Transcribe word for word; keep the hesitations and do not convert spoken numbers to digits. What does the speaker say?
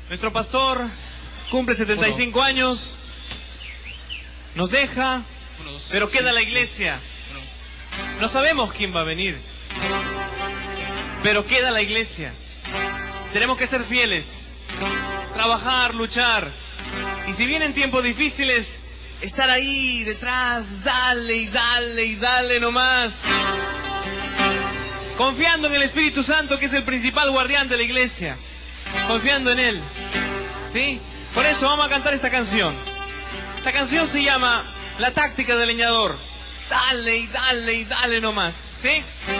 Nuestro pastor cumple setenta y cinco años, nos deja, pero queda la iglesia. No sabemos quién va a venir, pero queda la iglesia. Tenemos que ser fieles, trabajar, luchar. Y si vienen tiempos difíciles, estar ahí detrás, dale y dale y dale nomás. Confiando en el Espíritu Santo, que es el principal guardián de la iglesia. Confiando en Él. ¿Sí? Por eso vamos a cantar esta canción. Esta canción se llama La táctica del leñador. Dale y dale y dale nomás. ¿Sí?